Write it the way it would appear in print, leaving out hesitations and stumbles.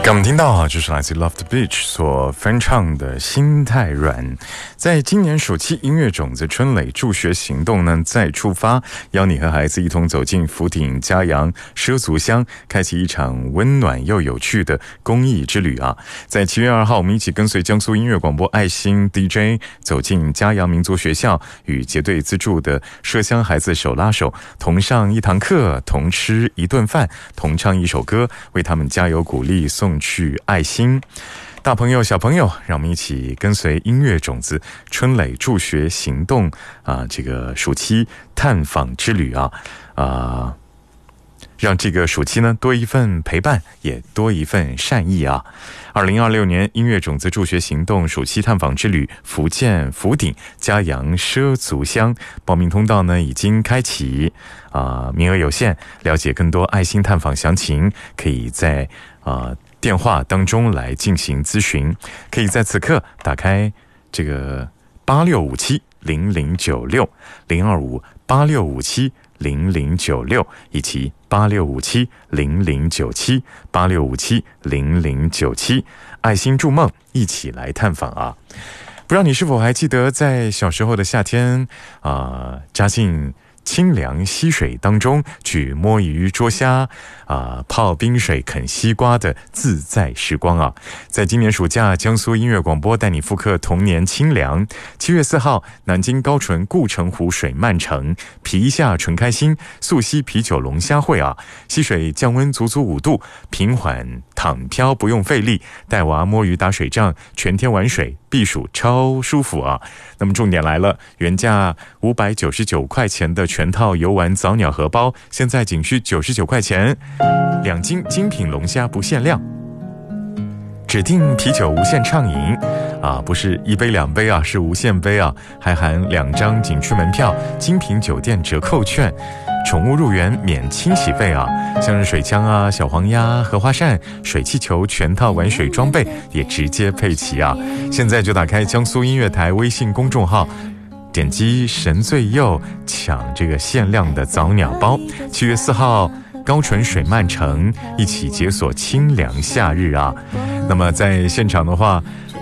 让我们听到啊，就是来自 Love the Beach 所翻唱的心太软。在今年暑期音乐种子春蕾助学行动呢再出发，邀你和孩子一同走进福鼎嘉阳畲族乡，开启一场温暖又有趣的公益之旅啊！在7月2号，我们一起跟随江苏音乐广播爱心 DJ 走进嘉阳民族学校，与结对资助的畲乡孩子手拉手，同上一堂课，同吃一顿饭，同唱一首歌，为他们加油鼓励，送去爱心。大朋友小朋友，让我们一起跟随音乐种子春蕾助学行动这个暑期探访之旅让这个暑期呢多一份陪伴，也多一份善意啊。2026年音乐种子助学行动暑期探访之旅，福建福鼎嘉阳畲族乡，报名通道呢已经开启名额有限，了解更多爱心探访详情，可以在电话当中来进行咨询，可以在此刻打开这个86570096 02586570096以及86570097 86570097，爱心筑梦，一起来探访啊！不知道你是否还记得在小时候的夏天扎进清凉溪水当中去摸鱼捉虾泡冰水啃西瓜的自在时光啊！在今年暑假，江苏音乐广播带你复刻童年清凉。7月4号，南京高淳顾城湖水漫城，皮下纯开心，溯溪啤酒龙虾会啊！溪水降温足足5度，平缓躺漂不用费力，带娃摸鱼打水仗，全天玩水避暑超舒服啊！那么重点来了，原价599块钱的全套游玩早鸟荷包，现在仅需99块钱，2斤精品龙虾不限量，指定啤酒无限畅饮不是1杯2杯是无限杯还含2张景区门票、精品酒店折扣券，宠物入园免清洗费像是水枪小黄鸭、荷花扇、水气球全套玩水装备也直接配齐现在就打开江苏音乐台微信公众号，点击神最右抢这个限量的早鸟包。7月4号高淳水漫城，一起解锁清凉夏日那么在现场的话